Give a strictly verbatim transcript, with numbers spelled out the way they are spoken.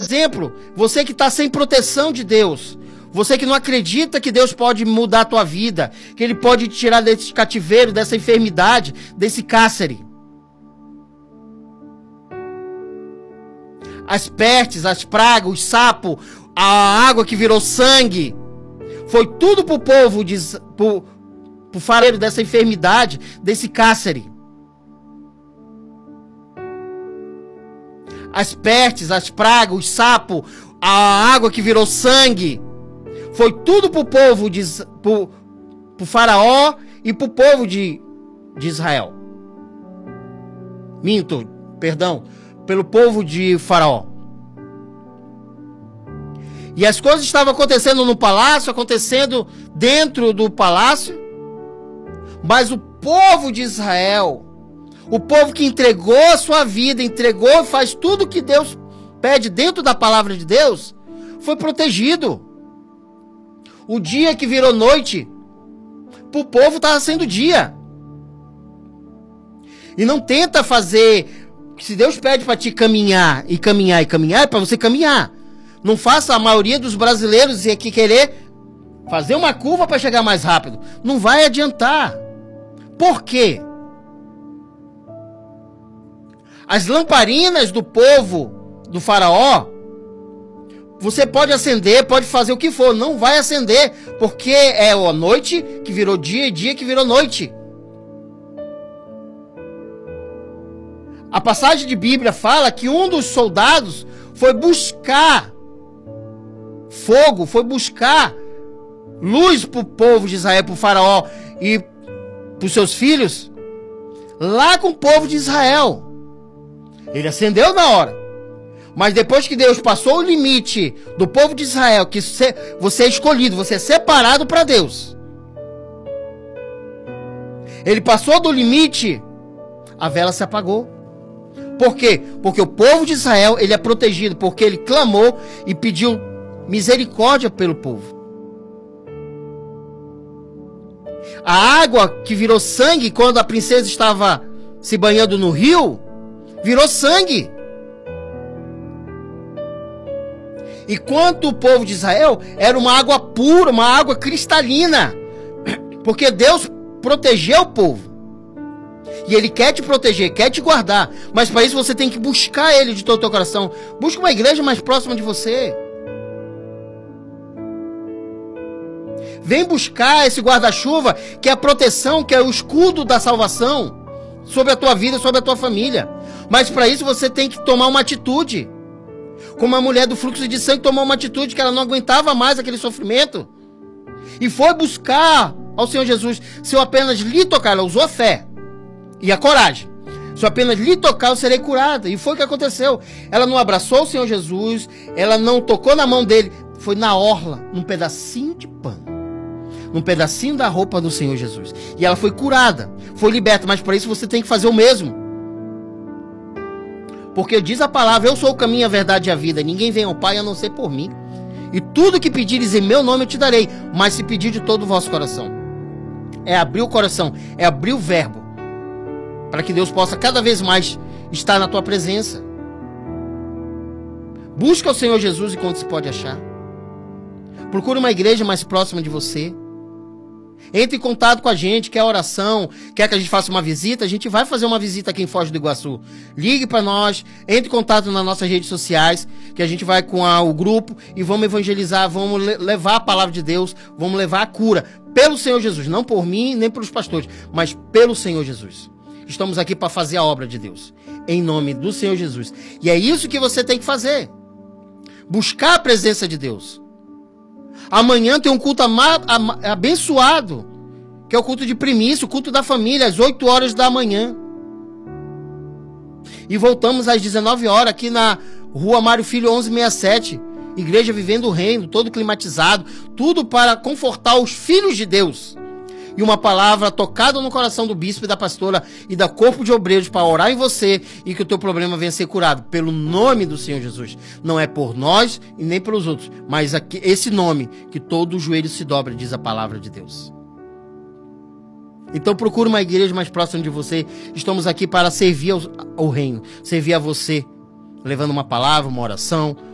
exemplo, você que está sem proteção de Deus, você que não acredita que Deus pode mudar a tua vida, que Ele pode te tirar desse cativeiro, dessa enfermidade, desse cárcere. As pestes, as pragas, os sapos, a água que virou sangue, foi tudo para o povo, para o fareiro dessa enfermidade, desse cárcere. As pestes, as pragas, os sapos, a água que virou sangue, foi tudo para o povo, para o faraó e para o povo de, de Israel. Minto, perdão, pelo povo de faraó. E as coisas estavam acontecendo no palácio, acontecendo dentro do palácio, mas o povo de Israel, o povo que entregou a sua vida, entregou, faz tudo o que Deus pede dentro da palavra de Deus, foi protegido. O dia que virou noite, para o povo estava sendo dia. E não tenta fazer, se Deus pede para te caminhar, e caminhar, e caminhar, é para você caminhar. Não faça a maioria dos brasileiros e aqui querer fazer uma curva para chegar mais rápido. Não vai adiantar. Por quê? As lamparinas do povo, do faraó, você pode acender, pode fazer o que for, não vai acender, porque é a noite que virou dia e dia que virou noite. A passagem de Bíblia fala que um dos soldados foi buscar fogo, foi buscar luz para o povo de Israel, para o faraó e para os seus filhos, lá com o povo de Israel. Ele acendeu na hora. Mas depois que Deus passou o limite do povo de Israel, que você é escolhido, você é separado para Deus. Ele passou do limite, a vela se apagou. Por quê? Porque o povo de Israel, ele é protegido, porque ele clamou e pediu misericórdia pelo povo. A água que virou sangue quando a princesa estava se banhando no rio, virou sangue. E quanto o povo de Israel era uma água pura, uma água cristalina. Porque Deus protegeu o povo. E Ele quer te proteger, quer te guardar. Mas para isso você tem que buscar Ele de todo o teu coração. Busca uma igreja mais próxima de você. Vem buscar esse guarda-chuva, que é a proteção, que é o escudo da salvação sobre a tua vida, sobre a tua família. Mas para isso você tem que tomar uma atitude. Como a mulher do fluxo de sangue tomou uma atitude que ela não aguentava mais aquele sofrimento. E foi buscar ao Senhor Jesus. Se eu apenas lhe tocar, ela usou a fé e a coragem. Se eu apenas lhe tocar, eu serei curada. E foi o que aconteceu. Ela não abraçou o Senhor Jesus, ela não tocou na mão dele. Foi na orla, num pedacinho de pano, num pedacinho da roupa do Senhor Jesus. E ela foi curada, foi liberta. Mas para isso você tem que fazer o mesmo. Porque diz a palavra, eu sou o caminho, a verdade e a vida. Ninguém vem ao Pai a não ser por mim. E tudo que pedires em meu nome eu te darei. Mas se pedir de todo o vosso coração. É abrir o coração, é abrir o verbo. Para que Deus possa cada vez mais estar na tua presença. Busca o Senhor Jesus enquanto se pode achar. Procure uma igreja mais próxima de você. Entre em contato com a gente, quer oração, quer que a gente faça uma visita, a gente vai fazer uma visita aqui em Foz do Iguaçu. Ligue para nós, entre em contato nas nossas redes sociais, que a gente vai com a, o grupo e vamos evangelizar, vamos le- levar a palavra de Deus, vamos levar a cura pelo Senhor Jesus, não por mim, nem pelos pastores, mas pelo Senhor Jesus. Estamos aqui para fazer a obra de Deus, em nome do Senhor Jesus. E é isso que você tem que fazer. Buscar a presença de Deus. Amanhã tem um culto ama- ama- abençoado, que é o culto de primícia, o culto da família, às oito horas da manhã. E voltamos às dezenove horas, aqui na Rua Mário Filho onze sessenta e sete. Igreja Vivendo o Reino, todo climatizado, tudo para confortar os filhos de Deus. E uma palavra tocada no coração do bispo e da pastora e da corpo de obreiros para orar em você e que o teu problema venha a ser curado. Pelo nome do Senhor Jesus. Não é por nós e nem pelos outros, mas aqui, esse nome que todo o joelho se dobra, diz a palavra de Deus. Então procure uma igreja mais próxima de você. Estamos aqui para servir ao, ao reino, servir a você, levando uma palavra, uma oração,